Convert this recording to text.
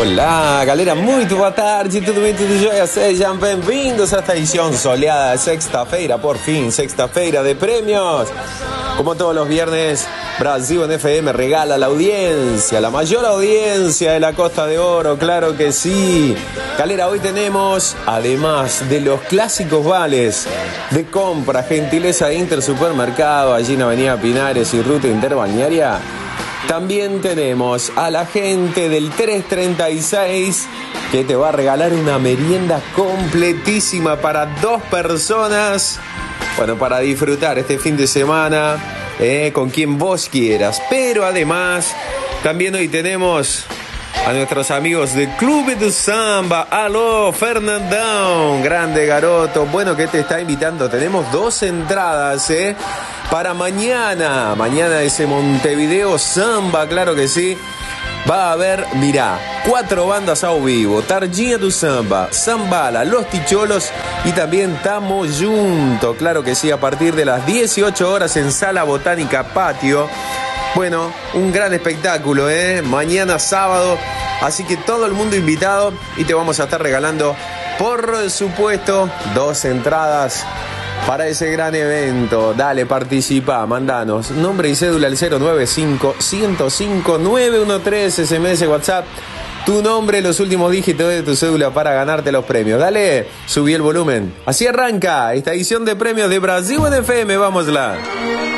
Olá, galera, muito boa tarde, tudo bem, tudo jóia? Sejam bem-vindos a esta edición soleada, sexta-feira, por fin, sexta-feira de premios. Como todos los viernes, Brasil en FM regala la audiencia, la mayor audiencia de la Costa de Oro, claro que sí. Galera, hoy tenemos, además de los clásicos vales de compra, gentileza de Intersupermercado, allí en Avenida Pinares y Ruta Interbalnearia, también tenemos a la gente del 336 que te va a regalar una merienda completísima para 2 personas. Bueno, para disfrutar este fin de semana con quien vos quieras. Pero además, también hoy tenemos a nuestros amigos del Club de Samba. Aló, Fernandão, grande garoto. Bueno, ¿qué te está invitando? Tenemos 2 entradas, para mañana. Mañana ese Montevideo Samba, claro que sí. Va a haber, mirá, 4 bandas ao vivo: Tarjinha do Samba, Zambala, Los Ticholos y también Tamo Junto. Claro que sí, a partir de las 18 horas en Sala Botánica Patio. Bueno, un gran espectáculo, mañana sábado. Así que todo el mundo invitado y te vamos a estar regalando, por supuesto, 2 entradas para ese gran evento. Dale, participa, mandanos nombre y cédula al 095-105-913, SMS, WhatsApp, tu nombre, los últimos dígitos de tu cédula para ganarte los premios. Dale, subí el volumen. Así arranca esta edición de premios de Brasil en FM. Vámosla.